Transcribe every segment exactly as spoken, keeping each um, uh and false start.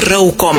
Pabraukom.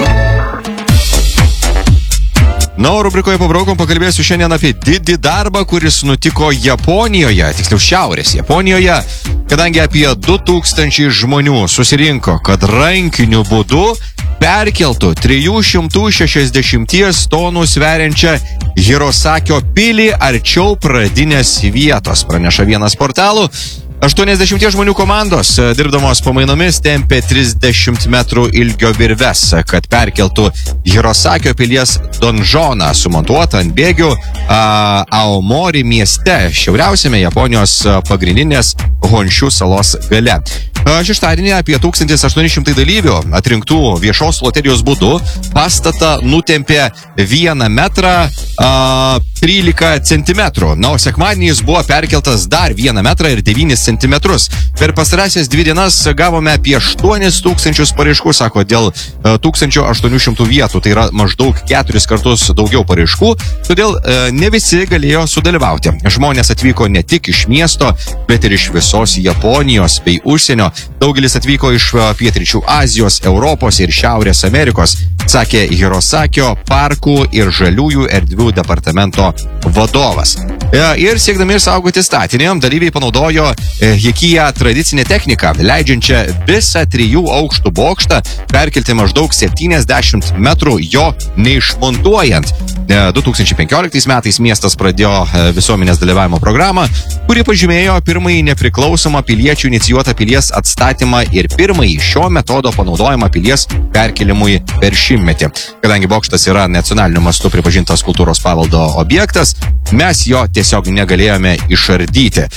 Na, o rubrikoje Pabraukom pakalbėsiu šiandien apie didį darbą, kuris nutiko Japonijoje, tiksliau Šiaurės Japonijoje, kadangi apie du tūkstančiai žmonių susirinko, kad rankiniu būdu perkeltų trijų šimtų šešiasdešimt tonų sveriančią Hirosakio pilį arčiau pradinės vietos, praneša vienas portalų. aštuoniasdešimt žmonių komandos, dirbdamos pamainomis, tempė trisdešimt metrų ilgio virves, kad perkeltų Hirosakio pilies donžoną, sumontuotą ant bėgių a, Aomori mieste, šiauriausiame Japonijos pagrindinės Honshu salos gale. Šeštadienį apie tūkstantis aštuoni šimtai dalyvių atrinktų viešos loterijos būdu pastatą nutempė vieną metrą a, trylika centimetrų. Na, o sekmadienį jis buvo perkeltas dar vieną metrą ir devynis centimetrus. Per pastarąsias dvi dienas gavome apie aštuonis tūkstančius paraiškų, sako, dėl tūkstančio aštuonių šimtų vietų. Tai yra maždaug keturis kartus daugiau paraiškų, todėl e, ne visi galėjo sudalyvauti. Žmonės atvyko ne tik iš miesto, bet ir iš visos Japonijos bei užsienio. Daugelis atvyko iš pietryčių Azijos, Europos ir Šiaurės Amerikos, sakė Hirosakio parkų ir žaliųjų erdvių departamento vadovas. E, ir siekdami saugoti statinį, dalyviai panaudojo Hekiją tradicinę techniką, leidžiančią visą trijų aukštų bokštą perkelti maždaug septyniasdešimt metrų jo neišmontuojant. du tūkstančiai penkioliktais metais miestas pradėjo visuomenės dalyvavimo programą, kuri pažymėjo pirmąjį nepriklausomą piliečių inicijuotą pilies atstatymą ir pirmąjį šio metodo panaudojimą pilies perkelimui per šimtmetį. Kadangi bokštas yra nacionaliniu mastu pripažintas kultūros paveldo objektas, mes jo tiesiog negalėjome išardyti.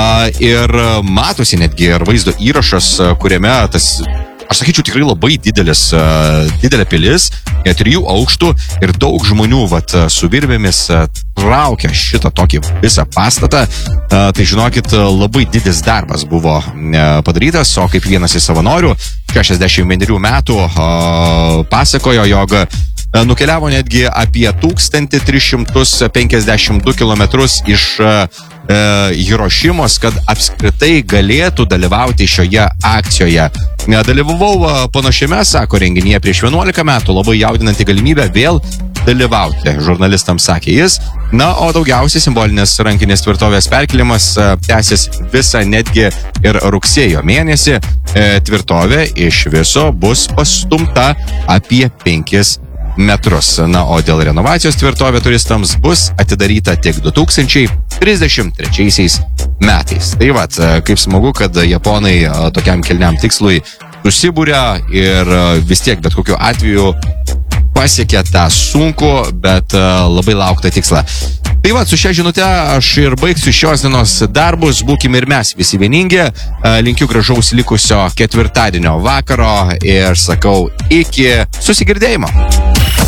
Ir matosi netgi ir vaizdo įrašas, kuriame tas, aš sakyčiau, tikrai labai didelis, didelė pilis, trijų aukštų ir daug žmonių vat, su virvėmis traukia šitą tokį visą pastatą. Tai žinokit, labai didis darbas buvo padarytas, o kaip vienas iš savanorių, šešiasdešimt vienerių metų, pasakojo, jog nukeliavo netgi apie tūkstantį tris šimtus penkiasdešimt du kilometrus iš e, Hirošimos, kad apskritai galėtų dalyvauti šioje akcijoje. Dalyvavau panašiame, sako, renginyje prieš vienuolika metų, labai jaudinanti galimybė vėl dalyvauti, žurnalistams sakė jis. Na, o daugiausiai simbolinės rankinės tvirtovės perkelimas tęsis visą netgi ir rugsėjo mėnesį. E, tvirtovė iš viso bus pastumta apie penkis metrus. Na, o dėl renovacijos tvirtovė turistams bus atidaryta tik du tūkstančiai trisdešimt trečiaisiais metais. Tai vat, kaip smagu, kad japonai tokiam kilniam tikslui susibūrė ir vis tiek bet kokiu atveju pasiekė tą sunku, bet labai lauktą tikslą. Tai va, su šia žinute aš ir baigsiu šios dienos darbus, būkime ir mes visi vieningi, linkiu gražaus likusio ketvirtadienio vakaro ir sakau iki susigirdėjimo.